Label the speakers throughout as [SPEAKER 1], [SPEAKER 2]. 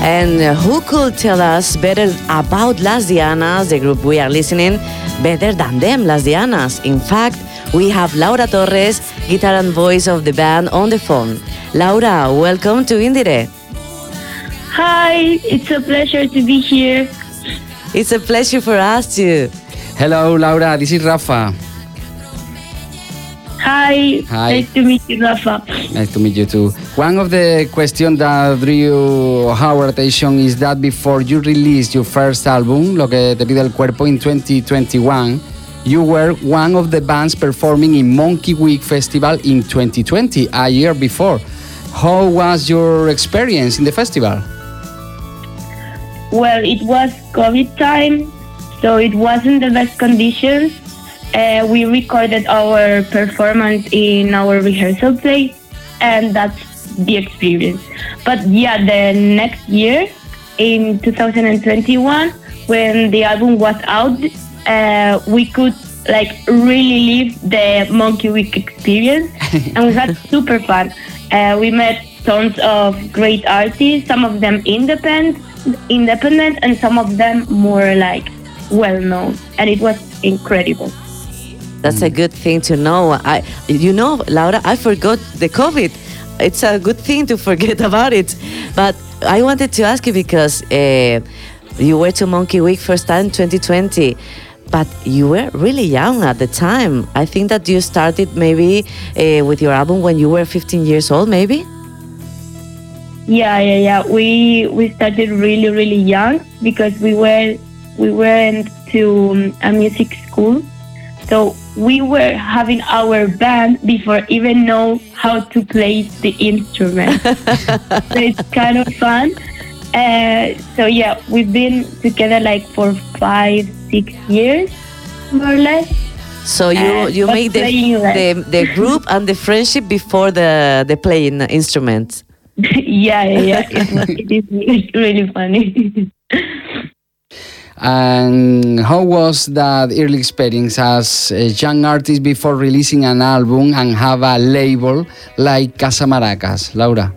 [SPEAKER 1] And who could tell us better about Las Dianas, the group we are listening, better than them, Las Dianas? In fact, we have Laura Torres, guitar and voice of the band, on the phone. Laura, welcome to Indire.
[SPEAKER 2] Hi, it's a pleasure to be here.
[SPEAKER 1] It's a pleasure for us too.
[SPEAKER 3] Hello, Laura. This is Rafa.
[SPEAKER 2] Hi. Nice to meet you, Rafa.
[SPEAKER 3] Nice to meet you too. One of the questions that drew our attention is that before you released your first album, Lo que te pide el cuerpo, in 2021, you were one of the bands performing in Monkey Week Festival in 2020, a year before. How was your experience in the festival?
[SPEAKER 2] Well, it was COVID time, so it wasn't the best conditions. We recorded our performance in our rehearsal place, and that's the experience. But yeah, the next year, in 2021, when the album was out, we could really live the Monkey Week experience, and we had super fun. We met tons of great artists, some of them independent, and some of them more well-known, and it was incredible.
[SPEAKER 1] That's a good thing to know. Laura, I forgot the COVID. It's a good thing to forget about it. But I wanted to ask you because you were to Monkey Week first time in 2020, but you were really young at the time. I think that you started maybe with your album when you were 15 years old, maybe?
[SPEAKER 2] Yeah. We started really, really young because we went to a music school. So we were having our band before even know how to play the instrument. So it's kind of fun. So yeah, we've been together for 5-6 years, more or less.
[SPEAKER 1] So you made the group and the friendship before the playing instruments.
[SPEAKER 2] Yeah. It's really funny.
[SPEAKER 3] And how was that early experience as a young artist before releasing an album and have a label like Casa Maracas, Laura?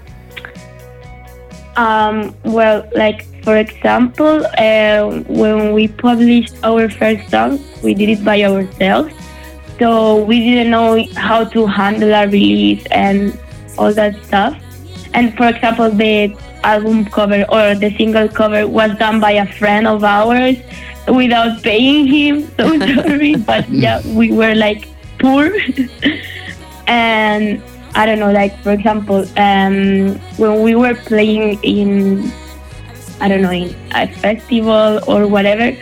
[SPEAKER 2] Well, for example, when we published our first song, we did it by ourselves. So we didn't know how to handle a release and all that stuff. And for example, the album cover or the single cover was done by a friend of ours without paying him. So sorry, but yeah, we were poor. And I don't know, for example, when we were playing in a festival or whatever,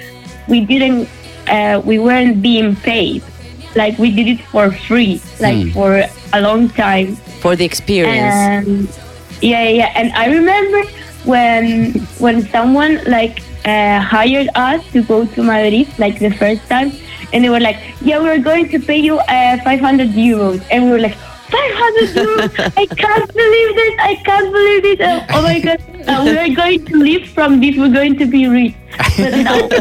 [SPEAKER 2] we weren't being paid. We did it for free, for a long time.
[SPEAKER 1] For the experience.
[SPEAKER 2] Yeah. And I remember when someone hired us to go to Madrid the first time, and they were yeah, we're going to pay you 500 euros, and we were 500 euros! I can't believe this! Oh my god, we are going to live from this. We're going to be rich. But no.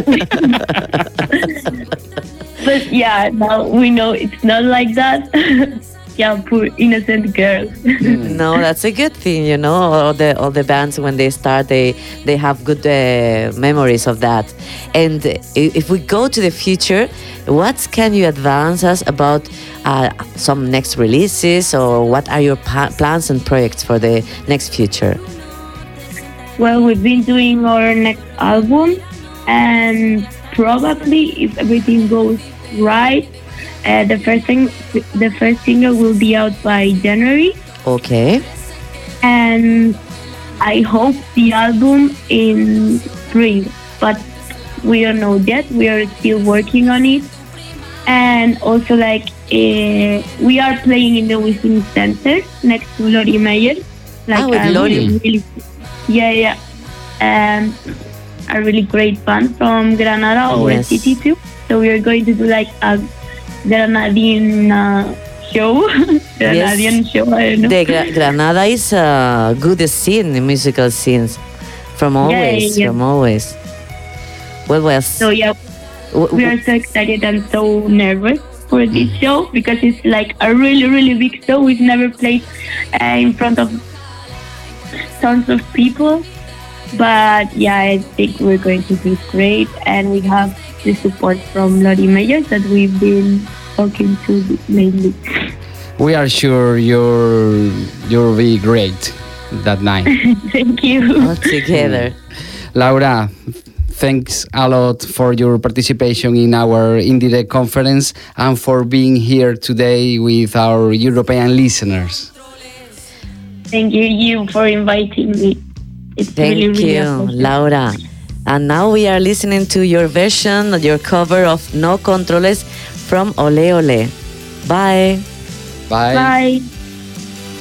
[SPEAKER 2] But yeah, now we know it's not like that. Yeah, poor innocent girls.
[SPEAKER 1] No, that's a good thing, all the bands when they start, they have good memories of that. And if we go to the future, what can you advance us about some next releases, or what are your plans and projects for the next future?
[SPEAKER 2] Well, we've been doing our next album, and probably if everything goes right, the first single will be out by January.
[SPEAKER 1] Okay.
[SPEAKER 2] And I hope the album in spring, but we don't know yet. We are still working on it. And also we are playing in the Wishing Center next to Lori Meyer.
[SPEAKER 1] With Lori.
[SPEAKER 2] Really, yeah. A really great band from Granada or city too. So we are going to do a Granadian show. Granadian show, I don't know.
[SPEAKER 1] The Granada is a good scene, musical scenes. From always. Well.
[SPEAKER 2] So yeah, we are so excited and so nervous for this show because it's a really, really big show. We've never played in front of tons of people. But yeah, I think we're going to do great, and we have the support from Lori Meyers that we've been talking to lately.
[SPEAKER 3] We are sure you'll be great that night.
[SPEAKER 2] Thank you.
[SPEAKER 1] All together.
[SPEAKER 3] Laura, thanks a lot for your participation in our Indirect conference and for being here today with our European listeners.
[SPEAKER 2] Thank you for inviting me. It's
[SPEAKER 1] Thank
[SPEAKER 2] really, really
[SPEAKER 1] you,
[SPEAKER 2] a pleasure.
[SPEAKER 1] Laura. And now we are listening to your version, your cover of No Controles from Ole Ole. Bye.
[SPEAKER 3] Bye.
[SPEAKER 2] Bye.